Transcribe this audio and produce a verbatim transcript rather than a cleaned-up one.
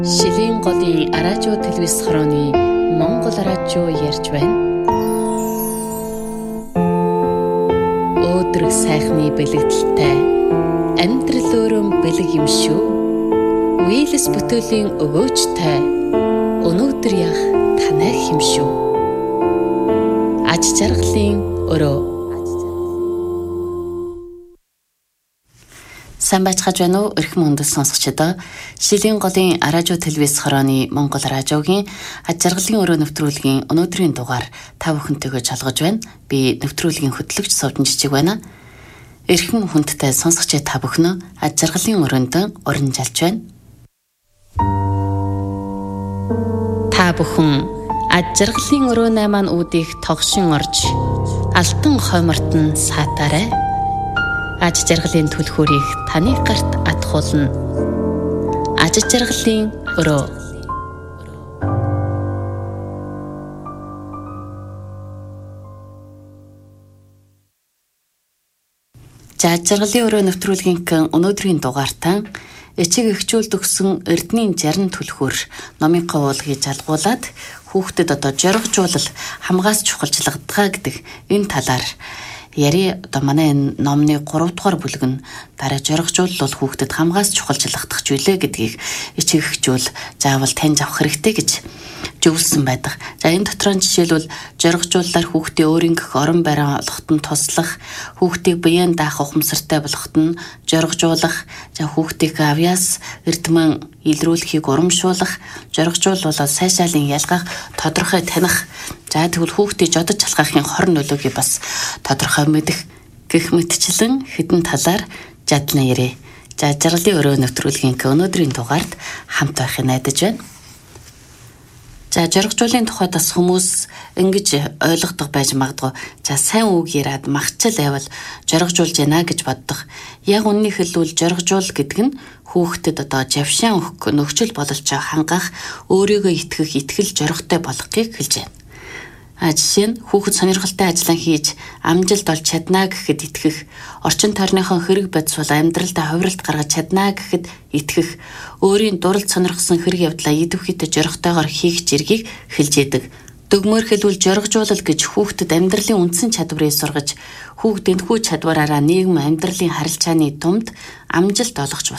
Шилийн голын радио телевиз хорооны Монгол радио ярьж байна. Өөдрөг сайхны бэлэгдэлтэй амьдрал өрөөм бэлэг юм шүү. Вийлс бүтээлийн өгөөжтэй өнөөдөр яг танай хэм шүү. Аж жаргалын өрөө. Сайн байцгааж байна уу? Эрхэм хүндэт сонсогчдоо. Шилийн голын радио телевиз хорооны Монгол радиогийн аж жаргалын өрөө нэвтрүүлгийн өнөөдрийн дугаар та бүхэнтэйгээ чалгаж байна. Би нэвтрүүлгийн хөтлөгч Сувдан Жижиг байна. Эрхэм хүндтэй сонсогч та бүхэн аж жаргалын өрөөнд уран жалж байна. Та бүхэн аж жаргалын өрөөний маань үүдийг тогшин орж алтан хоймортон саатаарай. Аж жаргалын түлхүүрийг таны гарт атгуулна. Аж жаргалын өрөө. За аж жаргалын өрөө нэвтрүүлгийн өнөөдрийн дугаартаа эцэг эхчүүлд өгсөн Эрдэнийн жарин түлхүүр номынхаа уулгийг жалгуулад хүүхдэд одоо жоргожуулал хамгаас чухалчилгадаг гэдэг энэ талаар яри одоо манай энэ номны гурав дугаар бүлэг нь дараа жоргожуулал бол хүүхдэд хамгаас чухалчлагдах зүйлээ гэдгийг эцэг эхчүүл заавал таньж авах хэрэгтэй гэж зөвлөсөн байдаг. За энэ дотроо жишээлбэл жоргожууллаар хүүхдийн өөрөнгөх орон барин олоход нь туслах, хүүхдийг биеэн даах ухамсартай болгоход нь жоргожуулах, за хүүхдийг авьяас эрдэмэн илрүүлэхийг урамшуулах, жоргожуул бол сайшаалын ялгаах, тодорхой таних, за тэгвэл хүүхдийг жодож алхахын хор нөлөөгийг бас тодорхой мэдэх гэх мэтчлэн хэдэн талаар жадлан ярэ. За жаргалын өрөө нэвтрүүлгийн өнөөдрийн дугаард хамт байхыг найдаж байна. За жоргожуулын тухайд бас хүмүүс ингэж ойлгодог байж магадгүй. За сайн үг яриад махчил байвал жоргожуулж яана гэж боддог. Яг үннийг хэлбэл жоргожуул гэдэг нь хүүхдэд одоо жавшаан өгөх нөхцөл болж хангах, өөрийгөө итгэх, итгэл жорготой болгохыг хэлж байна. А жишээ нь хүүхэд сонирхолтой ажлаа хийж амжилт олж чаднаа гэхэд итгэх, орчин тойрныхон хэрэг бодис бол амьдралдаа хувиралт гаргаж чаднаа гэхэд итгэх, өөрийн дуралд сонирхсан хэрэг явдлаа идэвхтэй жорготойгоор хийх зэргийг хэлж яадаг. Дүгмөр хэлбэл жоргожуулал гэж хүүхдэд амьдралын үндсэн чадварыг сургаж, хүүхд энэхүү чадвараараа нийгэм амьдралын харилцааны тумд амжилт олгож